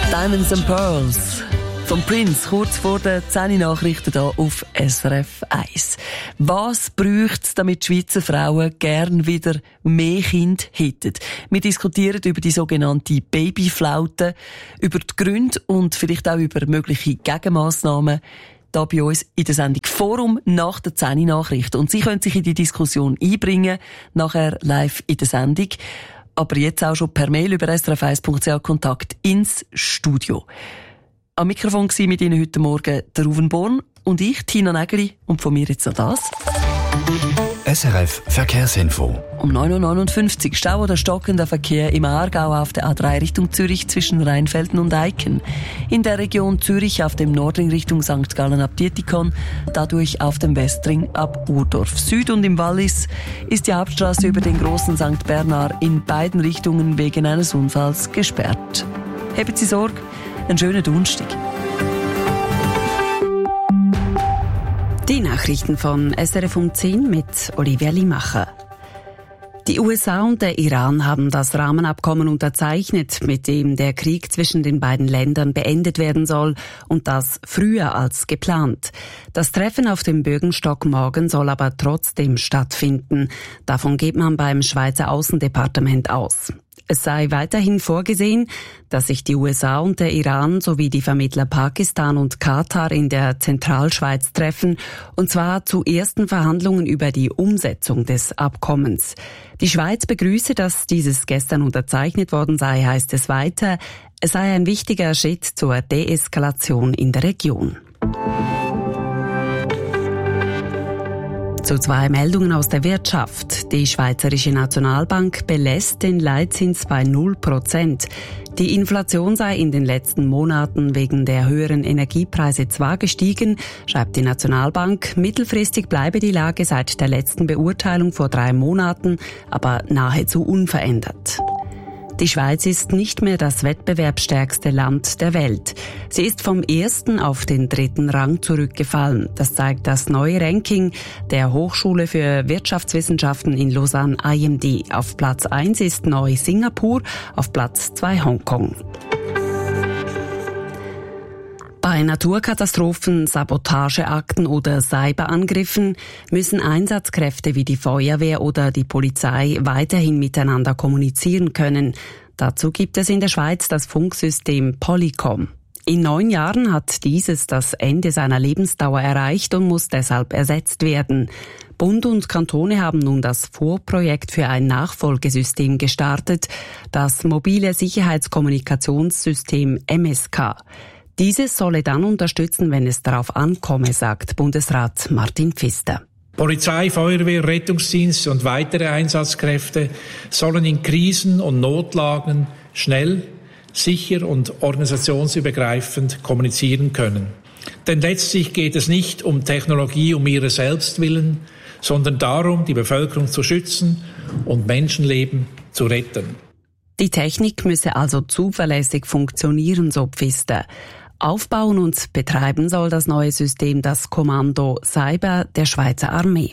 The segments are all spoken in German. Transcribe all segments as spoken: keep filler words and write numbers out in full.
Diamonds and Pearls vom Prince, kurz vor den zehn Nachrichten hier auf S R F eins. Was braucht es, damit die Schweizer Frauen gern wieder mehr Kinder hätten? Wir diskutieren über die sogenannte Babyflaute, über die Gründe und vielleicht auch über mögliche Gegenmassnahmen da bei uns in der Sendung Forum nach den zehn Nachrichten. Und Sie können sich in die Diskussion einbringen, nachher live in der Sendung. Aber jetzt auch schon per Mail über s r f eins punkt c h Kontakt ins Studio. Am Mikrofon war mit Ihnen heute Morgen der Ruven Born und ich, Tina Nägeli. Und von mir jetzt noch das. S R F Verkehrsinfo. Um neun Uhr neunundfünfzig Stau oder stockender Verkehr im Aargau auf der A drei Richtung Zürich zwischen Rheinfelden und Eiken. In der Region Zürich auf dem Nordring Richtung Sankt Gallen ab Dietikon, dadurch auf dem Westring ab Urdorf Süd. Und im Wallis ist die Hauptstraße über den großen Sankt Bernhard in beiden Richtungen wegen eines Unfalls gesperrt. Haben Sie Sorge, einen schönen Donnerstag. Die Nachrichten von S R F um zehn mit Olivia Limacher. Die U S A und der Iran haben das Rahmenabkommen unterzeichnet, mit dem der Krieg zwischen den beiden Ländern beendet werden soll, und das früher als geplant. Das Treffen auf dem Bürgenstock morgen soll aber trotzdem stattfinden. Davon geht man beim Schweizer Außendepartement aus. Es sei weiterhin vorgesehen, dass sich die U S A und der Iran sowie die Vermittler Pakistan und Katar in der Zentralschweiz treffen, und zwar zu ersten Verhandlungen über die Umsetzung des Abkommens. Die Schweiz begrüße, dass dieses gestern unterzeichnet worden sei, heißt es weiter. Es sei ein wichtiger Schritt zur Deeskalation in der Region. Zu zwei Meldungen aus der Wirtschaft. Die Schweizerische Nationalbank belässt den Leitzins bei null Prozent. Die Inflation sei in den letzten Monaten wegen der höheren Energiepreise zwar gestiegen, schreibt die Nationalbank, mittelfristig bleibe die Lage seit der letzten Beurteilung vor drei Monaten aber nahezu unverändert. Die Schweiz ist nicht mehr das wettbewerbsstärkste Land der Welt. Sie ist vom ersten auf den dritten Rang zurückgefallen. Das zeigt das neue Ranking der Hochschule für Wirtschaftswissenschaften in Lausanne I M D. Auf Platz eins ist neu Singapur, auf Platz zwei Hongkong. Bei Naturkatastrophen, Sabotageakten oder Cyberangriffen müssen Einsatzkräfte wie die Feuerwehr oder die Polizei weiterhin miteinander kommunizieren können. Dazu gibt es in der Schweiz das Funksystem Polycom. In neun Jahren hat dieses das Ende seiner Lebensdauer erreicht und muss deshalb ersetzt werden. Bund und Kantone haben nun das Vorprojekt für ein Nachfolgesystem gestartet, das mobile Sicherheitskommunikationssystem M S K. Dieses solle dann unterstützen, wenn es darauf ankomme, sagt Bundesrat Martin Pfister. Polizei, Feuerwehr, Rettungsdienst und weitere Einsatzkräfte sollen in Krisen und Notlagen schnell, sicher und organisationsübergreifend kommunizieren können. Denn letztlich geht es nicht um Technologie um ihrer selbst willen, sondern darum, die Bevölkerung zu schützen und Menschenleben zu retten. Die Technik müsse also zuverlässig funktionieren, so Pfister. Aufbauen und betreiben soll das neue System das Kommando Cyber der Schweizer Armee.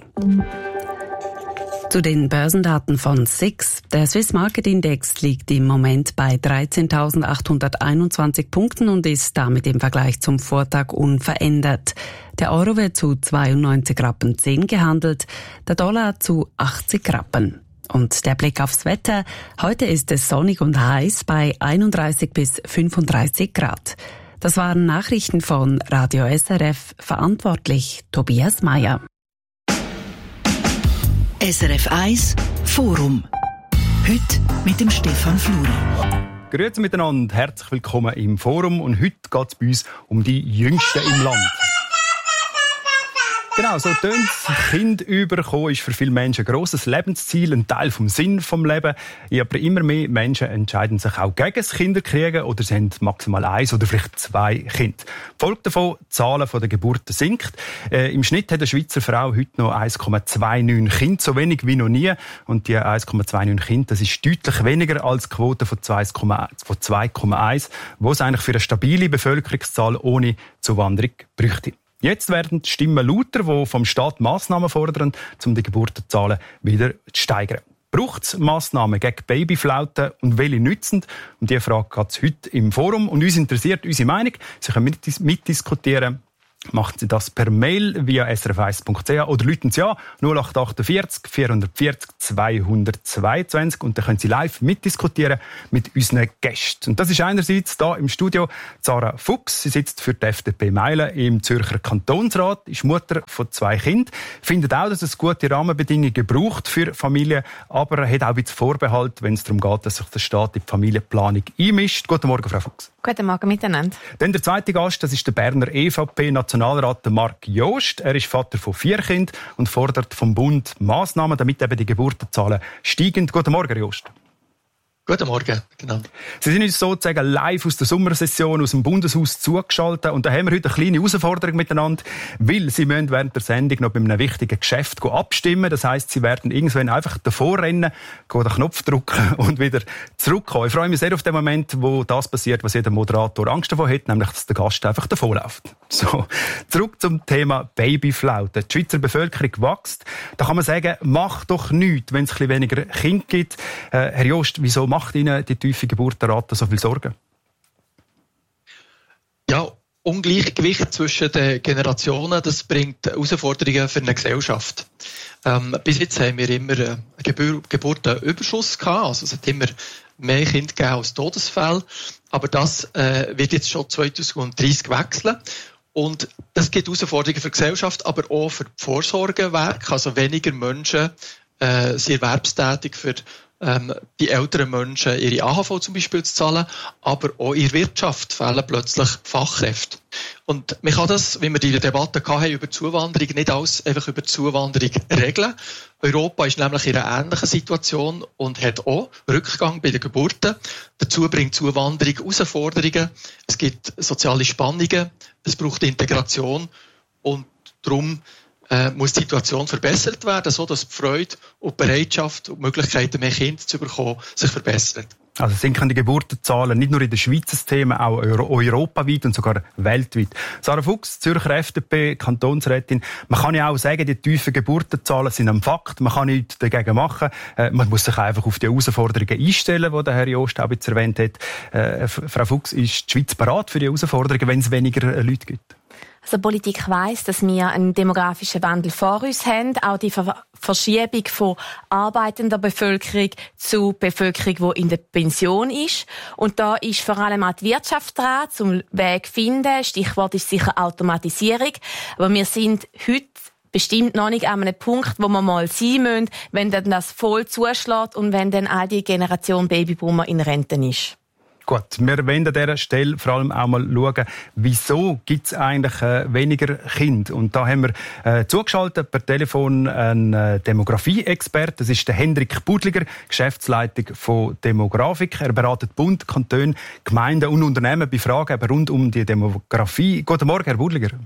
Zu den Börsendaten von S I X. Der Swiss Market Index liegt im Moment bei dreizehntausendachthunderteinundzwanzig Punkten und ist damit im Vergleich zum Vortag unverändert. Der Euro wird zu zweiundneunzig Rappen zehn gehandelt, der Dollar zu achtzig Rappen. Und der Blick aufs Wetter. Heute ist es sonnig und heiß bei einunddreißig bis fünfunddreißig Grad. Das waren Nachrichten von Radio S R F, verantwortlich Tobias Meyer. S R F eins Forum. Heute mit dem Stefan Fluri. Grüezi miteinander, herzlich willkommen im Forum. Und heute geht es bei uns um die Jüngsten im Land. Genau, so tönt es. Kind überkommen ist für viele Menschen ein grosses Lebensziel, ein Teil vom Sinn des Lebens. Aber immer mehr Menschen entscheiden sich auch gegen das Kinderkriegen oder sie haben maximal eins oder vielleicht zwei Kinder. Die Folge davon, die Zahlen der Geburten sinkt. Äh, Im Schnitt hat eine Schweizer Frau heute noch eins Komma neunundzwanzig Kinder, so wenig wie noch nie. Und die eins Komma neunundzwanzig Kinder, das ist deutlich weniger als die Quote von zwei Komma eins, wo es eigentlich für eine stabile Bevölkerungszahl ohne Zuwanderung bräuchte. Jetzt werden die Stimmen lauter, die vom Staat Massnahmen fordern, um die Geburtenzahlen wieder zu steigern. Braucht es Massnahmen gegen Babyflauten und welche nützen? Um diese Frage geht es heute im Forum. Und uns interessiert unsere Meinung. Sie können mit, mitdiskutieren. Machen Sie das per Mail via s r f eins punkt c h oder rufen Sie an null acht achtundvierzig vierhundertvierzig zweihundertzweiundzwanzig und dann können Sie live mitdiskutieren mit unseren Gästen. Und das ist einerseits hier im Studio Sarah Fuchs. Sie sitzt für die F D P Meilen im Zürcher Kantonsrat, ist Mutter von zwei Kindern, findet auch, dass es gute Rahmenbedingungen braucht für Familien, aber hat auch ein bisschen Vorbehalt, wenn es darum geht, dass sich der Staat in die Familienplanung einmischt. Guten Morgen, Frau Fuchs. Guten Morgen miteinander. Dann der zweite Gast, das ist der Berner E V P-Nationalrat Marc Jost. Er ist Vater von vier Kindern und fordert vom Bund Massnahmen, damit eben die Geburtenzahlen steigen. Guten Morgen, Jost. Guten Morgen, genau. Sie sind uns sozusagen live aus der Sommersession aus dem Bundeshaus zugeschaltet und da haben wir heute eine kleine Herausforderung miteinander, weil Sie müssen während der Sendung noch bei einem wichtigen Geschäft abstimmen. Das heisst, Sie werden irgendwann einfach davor rennen, den Knopf drücken und wieder zurückkommen. Ich freue mich sehr auf den Moment, wo das passiert, was jeder Moderator Angst davor hat, nämlich, dass der Gast einfach davonläuft. So, zurück zum Thema Babyflauten. Die Schweizer Bevölkerung wächst. Da kann man sagen, macht doch nichts, wenn es ein bisschen weniger Kinder gibt. Äh, Herr Jost, wieso macht Ihnen die tiefe Geburtenrate so viel Sorgen? Ja, Ungleichgewicht zwischen den Generationen, das bringt Herausforderungen für eine Gesellschaft. Ähm, bis jetzt haben wir immer einen Gebur- Geburtenüberschuss gehabt, also es hat immer mehr Kinder gegeben als Todesfälle, aber das äh, wird jetzt schon zweitausenddreißig wechseln. Und das gibt Herausforderungen für die Gesellschaft, aber auch für die Vorsorgewerke, also weniger Menschen äh, sind erwerbstätig für Ähm, die älteren Menschen ihre A H V zum Beispiel zu zahlen, aber auch in der Wirtschaft fehlen plötzlich Fachkräfte. Und man kann das, wie wir die Debatte hatten über Zuwanderung, nicht alles einfach über Zuwanderung regeln. Europa ist nämlich in einer ähnlichen Situation und hat auch Rückgang bei den Geburten. Dazu bringt Zuwanderung Herausforderungen. Es gibt soziale Spannungen, es braucht Integration und darum Äh, muss die Situation verbessert werden, so dass die Freude und die Bereitschaft und die Möglichkeiten, mehr Kinder zu bekommen, sich verbessern. Also sinken die Geburtenzahlen nicht nur in der Schweiz ein Thema, auch euro- europaweit und sogar weltweit. Sarah Fuchs, Zürcher F D P, Kantonsrätin. Man kann ja auch sagen, die tiefen Geburtenzahlen sind ein Fakt. Man kann nichts dagegen machen. Äh, man muss sich einfach auf die Herausforderungen einstellen, die der Herr Jost auch jetzt erwähnt hat. Äh, Frau Fuchs, ist die Schweiz bereit für die Herausforderungen, wenn es weniger Leute gibt? Also Politik weiss, dass wir einen demografischen Wandel vor uns haben, auch die Ver- Verschiebung von arbeitender Bevölkerung zu Bevölkerung, die in der Pension ist. Und da ist vor allem auch die Wirtschaft dran, zum Weg finden. Stichwort ist sicher Automatisierung. Aber wir sind heute bestimmt noch nicht an einem Punkt, wo wir mal sein müssen, wenn dann das voll zuschlägt und wenn dann all die Generation Babyboomer in Rente ist. Gut, wir wollen an dieser Stelle vor allem auch mal schauen, wieso gibt es eigentlich äh, weniger Kinder. Und da haben wir äh, zugeschaltet per Telefon einen äh, Demografie-Expert. Das ist der Hendrik Budliger, Geschäftsleitung von Demografik. Er beratet Bund, Kantone, Gemeinden und Unternehmen bei Fragen eben rund um die Demografie. Guten Morgen, Herr Budliger.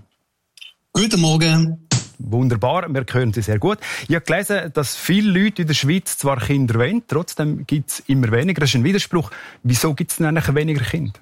Guten Morgen. Wunderbar, wir hören Sie sehr gut. Ich habe gelesen, dass viele Leute in der Schweiz zwar Kinder wollen, trotzdem gibt es immer weniger. Das ist ein Widerspruch. Wieso gibt es denn eigentlich weniger Kinder?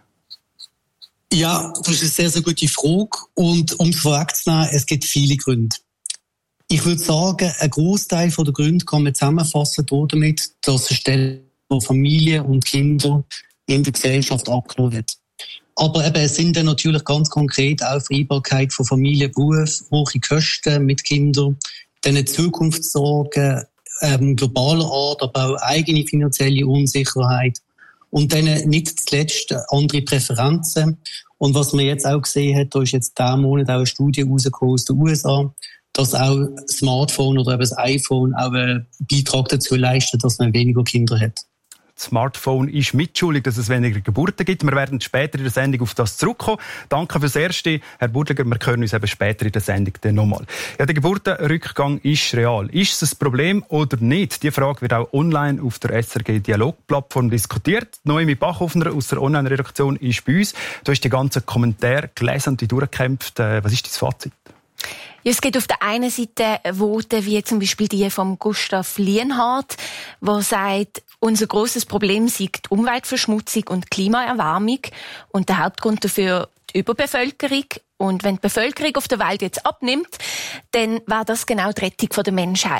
Ja, das ist eine sehr, sehr gute Frage. Und um es vorwegzunehmen, es gibt viele Gründe. Ich würde sagen, ein Großteil der Gründe kann man zusammenfassen damit, dass die Stelle von Familie und Kinder in der Gesellschaft abgenommen wird. Aber eben, es sind dann natürlich ganz konkret auch Vereinbarkeit von Familie, Beruf, hohe Kosten mit Kindern, dann Zukunftssorgen, ähm, globaler Art, aber auch eigene finanzielle Unsicherheit und dann nicht zuletzt andere Präferenzen. Und was man jetzt auch gesehen hat, da ist jetzt diesen Monat auch eine Studie rausgekommen aus den U S A, dass auch das Smartphone oder eben das iPhone auch einen Beitrag dazu leistet, dass man weniger Kinder hat. Das Smartphone ist mitschuldig, dass es weniger Geburten gibt. Wir werden später in der Sendung auf das zurückkommen. Danke fürs Erste, Herr Budliger. Wir hören uns eben später in der Sendung dann nochmal. Ja, der Geburtenrückgang ist real. Ist es ein Problem oder nicht? Die Frage wird auch online auf der S R G-Dialog-Plattform diskutiert. Noemi Bachhoffner aus der Online-Redaktion ist bei uns. Du hast die ganzen Kommentare gelesen und die durchgekämpft. Was ist dein Fazit? Ja, es gibt auf der einen Seite Voten wie zum Beispiel die von Gustav Lienhardt, der sagt, unser grosses Problem sei die Umweltverschmutzung und die Klimaerwärmung und der Hauptgrund dafür die Überbevölkerung. Und wenn die Bevölkerung auf der Welt jetzt abnimmt, dann war das genau die Rettung der Menschheit.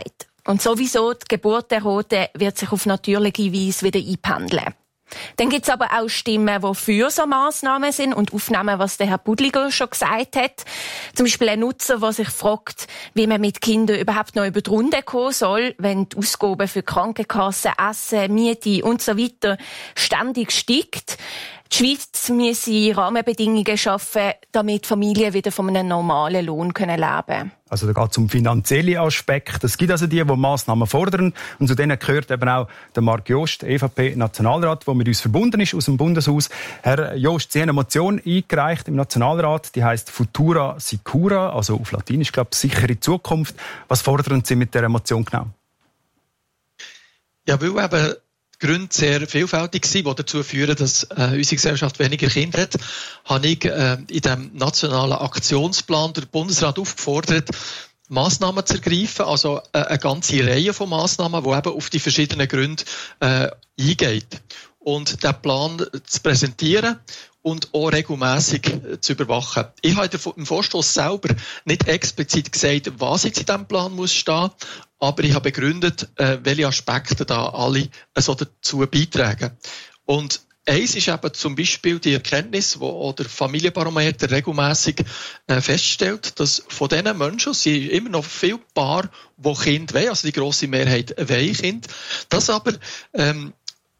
Und sowieso die Geburtenrate wird sich auf natürliche Weise wieder einpendeln. Dann gibt es aber auch Stimmen, die für so Massnahmen sind und aufnehmen, was der Herr Budliger schon gesagt hat. Zum Beispiel ein Nutzer, der sich fragt, wie man mit Kindern überhaupt noch über die Runde kommen soll, wenn die Ausgaben für Krankenkassen, Essen, Miete und so weiter ständig steigt. Die Schweiz müsse Rahmenbedingungen schaffen, damit Familien wieder von einem normalen Lohn leben können. Also da geht es um finanzielle Aspekte. Es gibt also die, die Massnahmen fordern. Und zu denen gehört eben auch der Marc Jost, E V P-Nationalrat, der mit uns verbunden ist aus dem Bundeshaus. Herr Jost, Sie haben eine Motion eingereicht im Nationalrat, die heisst Futura Sicura, also auf Latinisch, glaube ich, sichere Zukunft. Was fordern Sie mit dieser Motion genau? Ja, weil eben die Gründe sehr vielfältig sind, die dazu führen, dass äh, unsere Gesellschaft weniger Kinder hat, habe ich äh, in dem nationalen Aktionsplan der Bundesrat aufgefordert, Massnahmen zu ergreifen, also äh, eine ganze Reihe von Massnahmen, die eben auf die verschiedenen Gründe äh, eingeht. Und den Plan zu präsentieren und auch regelmässig zu überwachen. Ich habe im Vorstoss selber nicht explizit gesagt, was jetzt in diesem Plan muss stehen, aber ich habe begründet, welche Aspekte da alle so dazu beitragen. Und eins ist eben zum Beispiel die Erkenntnis, wo der Familienbarometer regelmässig feststellt, dass von diesen Menschen, es sind immer noch viele Paare, die Kinder wollen, also die grosse Mehrheit wollen Kinder, dass aber ähm,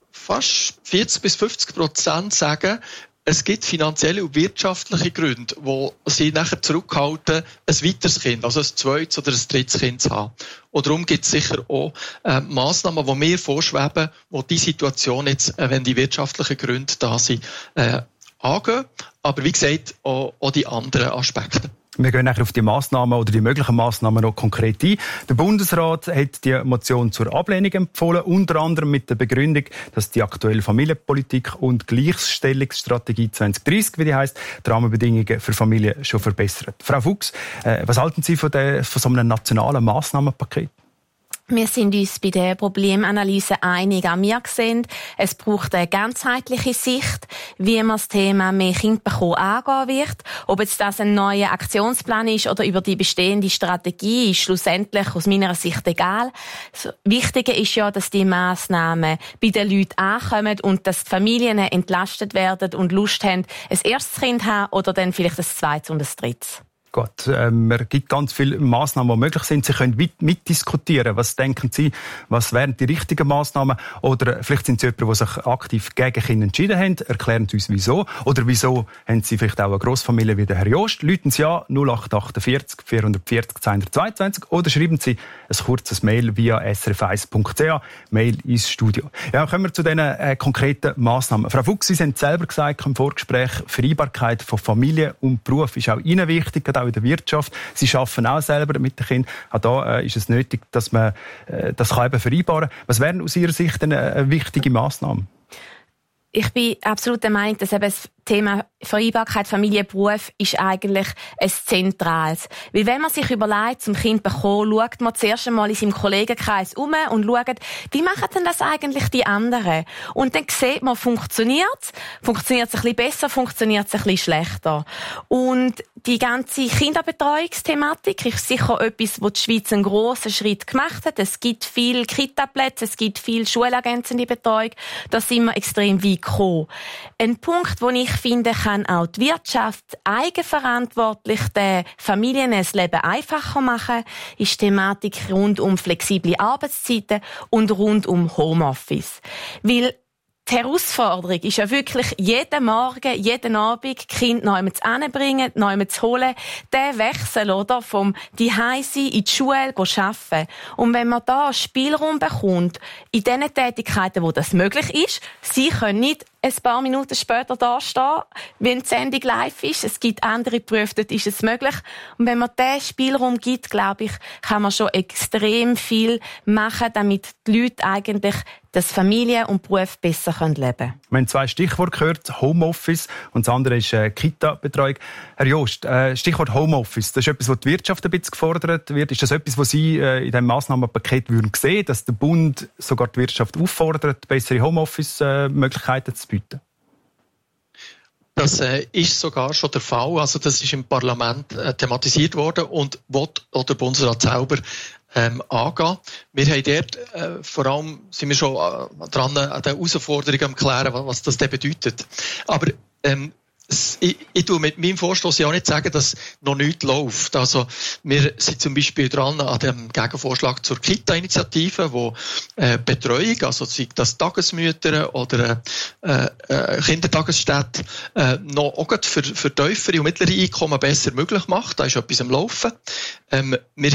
fast vierzig bis fünfzig Prozent sagen, es gibt finanzielle und wirtschaftliche Gründe, wo sie nachher zurückhalten, ein weiteres Kind, also ein zweites oder ein drittes Kind zu haben. Und darum gibt es sicher auch äh, Massnahmen, die mir vorschweben, die die Situation jetzt, äh, wenn die wirtschaftlichen Gründe da sind, äh, angehen. Aber wie gesagt, auch, auch die anderen Aspekte. Wir gehen nachher auf die Massnahmen oder die möglichen Massnahmen noch konkret ein. Der Bundesrat hat die Motion zur Ablehnung empfohlen, unter anderem mit der Begründung, dass die aktuelle Familienpolitik und Gleichstellungsstrategie zwanzig dreissig, wie die heisst, die Rahmenbedingungen für Familien schon verbessert. Frau Fuchs, äh, was halten Sie von, der, von so einem nationalen Massnahmenpaket? Wir sind uns bei der Problemanalyse einig. Auch wir sehen, es braucht eine ganzheitliche Sicht, wie man das Thema mehr Kinder bekommen angehen wird. Ob jetzt das ein neuer Aktionsplan ist oder über die bestehende Strategie, ist schlussendlich aus meiner Sicht egal. Das Wichtige ist ja, dass die Massnahmen bei den Leuten ankommen und dass die Familien entlastet werden und Lust haben, ein erstes Kind zu haben oder dann vielleicht ein zweites und ein drittes. Gut, ähm, es gibt ganz viele Massnahmen, die möglich sind. Sie können mit, mitdiskutieren. Was denken Sie, was wären die richtigen Massnahmen? Oder vielleicht sind Sie jemand, der sich aktiv gegen Kinder entschieden hat. Erklären Sie uns, wieso. Oder wieso haben Sie vielleicht auch eine Grossfamilie wie der Herr Jost? Läuten Sie an null acht achtundvierzig vierhundertvierzig zweihundertzweiundzwanzig oder schreiben Sie ein kurzes Mail via s r f eins punkt c h, Mail ins Studio. Ja, kommen wir zu diesen äh, konkreten Massnahmen. Frau Fuchs, Sie haben selber gesagt im Vorgespräch, Vereinbarkeit von Familie und Beruf ist auch Ihnen wichtig, auch in der Wirtschaft. Sie arbeiten auch selber mit den Kindern. Auch da äh, ist es nötig, dass man äh, das kann eben vereinbaren kann. Was wären aus Ihrer Sicht eine, eine wichtige Massnahme? Ich bin absolut der Meinung, dass eben das Thema Vereinbarkeit, Familie, Beruf ist eigentlich ein zentrales. Weil wenn man sich überlegt, zum Kind zu bekommen, schaut man zuerst einmal in seinem Kollegenkreis um und schaut, wie machen denn das eigentlich die anderen? Und dann sieht man, funktioniert es? Funktioniert es ein bisschen besser, funktioniert es ein bisschen schlechter? Und die ganze Kinderbetreuungsthematik ist sicher etwas, wo die Schweiz einen grossen Schritt gemacht hat. Es gibt viele Kita-Plätze, es gibt viel schulergänzende Betreuung. Da sind wir extrem weit gekommen. Ein Punkt, wo ich finde, kann auch die Wirtschaft eigenverantwortlich den Familien das Leben einfacher machen, ist die Thematik rund um flexible Arbeitszeiten und rund um Homeoffice. Weil die Herausforderung ist ja wirklich, jeden Morgen, jeden Abend Kind neu zu hinbringen, neu zu holen. Der Wechsel, oder? Vom Zuhause in die Schule arbeiten. Und wenn man da Spielraum bekommt, in den Tätigkeiten, wo das möglich ist, sie können nicht ein paar Minuten später da stehen, wenn die Sendung live ist. Es gibt andere Berufe, dort ist es möglich. Und wenn man diesen Spielraum gibt, glaube ich, kann man schon extrem viel machen, damit die Leute eigentlich das Familie und Beruf besser leben können. Wir haben zwei Stichworte gehört, Homeoffice und das andere ist äh, Kita-Betreuung. Herr Jost, äh, Stichwort Homeoffice, das ist etwas, was die Wirtschaft ein bisschen gefordert wird. Ist das etwas, was Sie äh, in diesem Massnahmenpaket würden sehen, dass der Bund sogar die Wirtschaft auffordert, bessere Homeoffice-Möglichkeiten zu bieten? Das äh, ist sogar schon der Fall. Also das ist im Parlament äh, thematisiert worden und will auch der Bundesrat selber ähm, angehen. Wir haben dort, äh, vor allem sind wir schon äh, dran an den Herausforderungen am klären, was, was das denn bedeutet. Aber ähm, Ich, ich tue mit meinem Vorstoß ja auch nicht sagen, dass noch nichts läuft. Also, wir sind zum Beispiel dran an dem Gegenvorschlag zur Kita-Initiative, wo äh, Betreuung, also sei das Tagesmütter oder äh, äh, Kindertagesstätte, äh, noch auch für, für tiefere und mittlere Einkommen besser möglich macht. Da ist etwas am Laufen. Ähm, wir